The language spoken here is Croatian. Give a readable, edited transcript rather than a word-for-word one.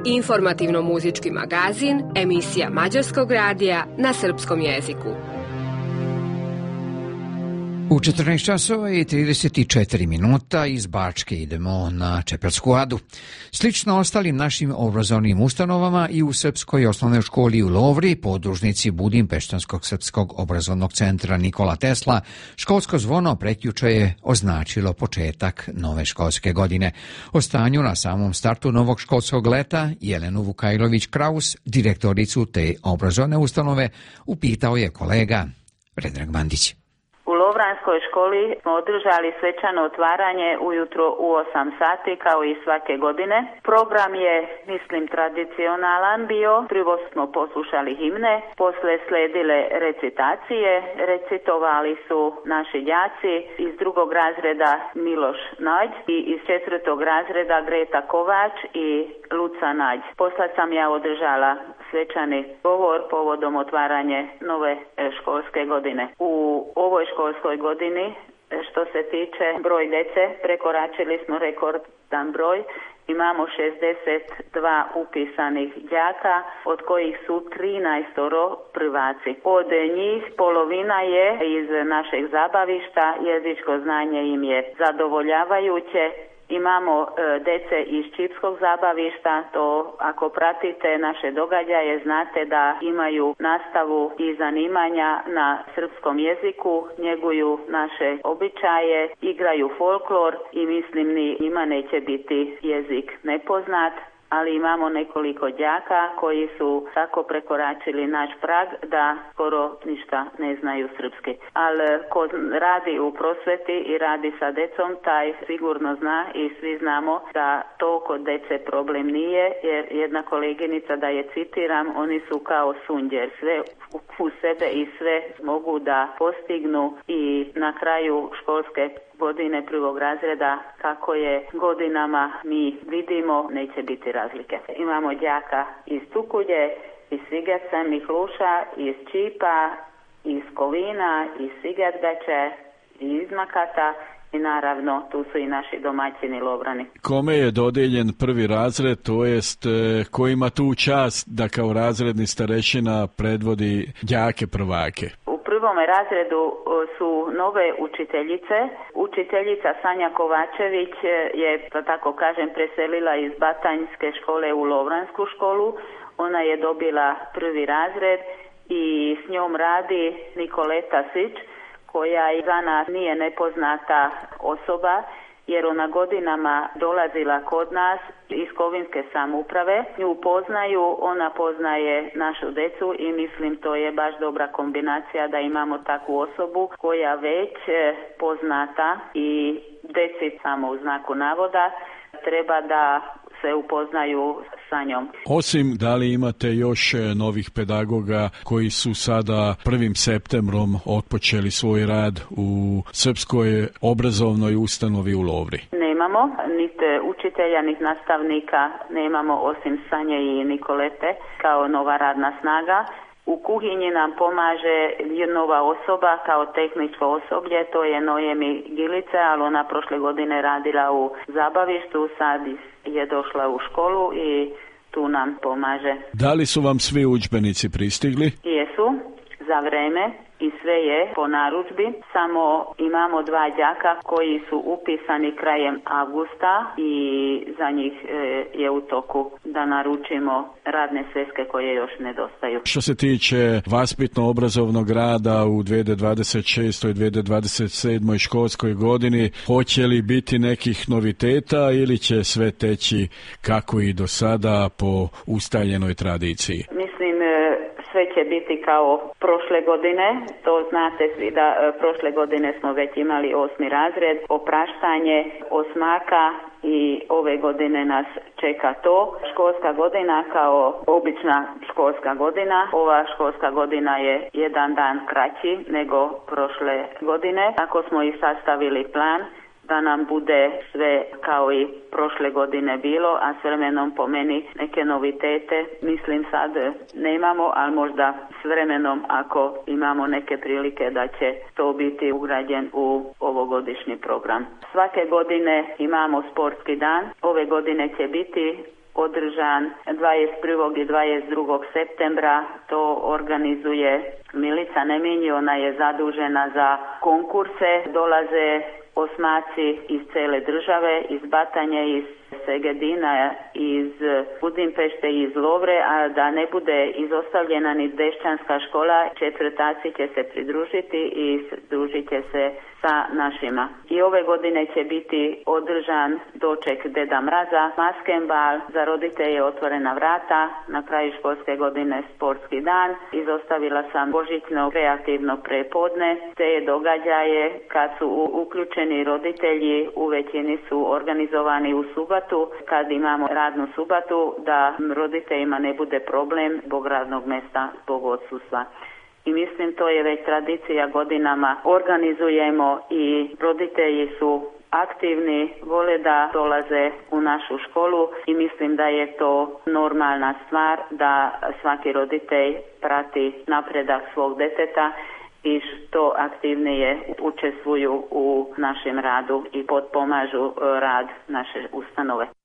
Informativno-muzički magazin, emisija Mađarskog radija na srpskom jeziku. U 14 časova i 34 minuta iz Bačke idemo na Čepelsku adu. Slično ostalim našim obrazovnim ustanovama i u Srpskoj osnovnoj školi u Lovri, podružnici Budimpeštanskog srpskog obrazovnog centra Nikola Tesla, školsko zvono prekjuče je označilo početak nove školske godine. O stanju na samom startu novog školskog leta Jelenu Vukajlović-Kraus, direktoricu te obrazovne ustanove, upitao je kolega Predrag Mandić. U Lovranskoj školi smo održali svečano otvaranje ujutro u 8 sati kao i svake godine. Program je, mislim, tradicionalan bio. Prvo smo poslušali himne, posle sledile recitacije. Recitovali su naši đaci iz 2. razreda Miloš Nađ i iz 4. razreda Greta Kovač i Luca Nađ. Posle sam ja održala svečani govor povodom otvaranje nove školske godine. U ovoj školskoj godini, što se tiče broj dece, prekoračili smo rekordan broj. Imamo 62 upisanih đaka, od kojih su 13 prvaci. Od njih polovina je iz našeg zabavišta, jezičko znanje im je zadovoljavajuće. Imamo dece iz Čipskog zabavišta, to ako pratite naše događaje znate da imaju nastavu i zanimanja na srpskom jeziku, njeguju naše običaje, igraju folklor i mislim ni njima neće biti jezik nepoznat. Ali imamo nekoliko đaka koji su tako prekoračili naš prag da skoro ništa ne znaju srpski. Ali ko radi u prosveti i radi sa decom, taj sigurno zna i svi znamo da to kod dece problem nije, jer jedna koleginica, da je citiram, oni su kao sunđer, sve u sebe i sve mogu da postignu i na kraju školske godine 1. razreda, kako je godinama mi vidimo, neće biti razlike. Imamo đaka iz Tukulje, iz Sigeca, Mihluša, iz Čipa, iz Kovina, iz Sigetgače, iz Makata i naravno tu su i naši domaćini Lovrani. Kome je dodijeljen 1. razred, to jest ko ima tu čast da kao razredni starešina predvodi đake prvake? U 1. razredu su nove učiteljice. Učiteljica Sanja Kovačević je, da tako kažem, preselila iz Batanjske škole u Lovransku školu. Ona je dobila 1. razred i s njom radi Nikoleta Sić, koja za nas nije nepoznata osoba, jer ona godinama dolazila kod nas iz Kovinske samouprave. Nju poznaju, ona poznaje našu decu i mislim to je baš dobra kombinacija da imamo takvu osobu koja već poznata i deci, samo u znaku navoda, treba da se upoznaju sa njom. Osim, da li imate još novih pedagoga koji su sada 1. septembrom otpočeli svoj rad u Srpskoj obrazovnoj ustanovi u Lovri? Nemamo, niti učitelja, niti nastavnika nemamo, osim Sanje i Nikolete kao nova radna snaga. U kuhinji nam pomaže nova osoba kao tehničko osoblje, to je Noemi Gilice, ali ona prošle godine radila u zabavištu, sad je došla u školu i tu nam pomaže. Da li su vam svi udžbenici pristigli? Jesu, za vreme i sve je po narudžbi. Samo imamo 2 đaka koji su upisani krajem avgusta i za njih je u toku da naručimo radne sveske koje još nedostaju. Što se tiče vaspitno-obrazovnog rada u 2026. i 2027. školskoj godini, hoće li biti nekih noviteta ili će sve teći kako i do sada po ustaljenoj tradiciji? Mislim, sve će biti kao prošle godine. To znate svi da prošle godine smo već imali 8. razred, opraštanje osmaka i ove godine nas čeka to. Školska godina kao obična školska godina. Ova školska godina je jedan dan kraći nego prošle godine. Tako smo i sastavili plan da nam bude sve kao i prošle godine bilo, a s vremenom po meni neke novitete, mislim sad nemamo, ali možda s vremenom ako imamo neke prilike da će to biti ugrađen u ovogodišnji program. Svake godine imamo sportski dan, ove godine će biti održan 21. i 22. septembra. To organizuje Milica Neminji, ona je zadužena za konkurse. Dolaze osmaci iz cele države, iz Batanje, iz Segedina, iz Budimpešte i iz Lovre, a da ne bude izostavljena ni Dešćanska škola, četvrtaci će se pridružiti i družit će se sa našima. I ove godine će biti održan doček Deda Mraza, maskenbal, za roditelje otvorena vrata, na kraju školske godine sportski dan. Izostavila sam božićno kreativno prepodne, te događaje kad su uključeni roditelji, u većini su organizovani u subatu, kad imamo radnu subatu, da roditeljima ne bude problem zbog radnog mjesta, zbog odsustva. I mislim to je već tradicija godinama. Organizujemo i roditelji su aktivni, vole da dolaze u našu školu i mislim da je to normalna stvar da svaki roditelj prati napredak svog deteta i što aktivnije učestvuju u našem radu i potpomažu rad naše ustanove.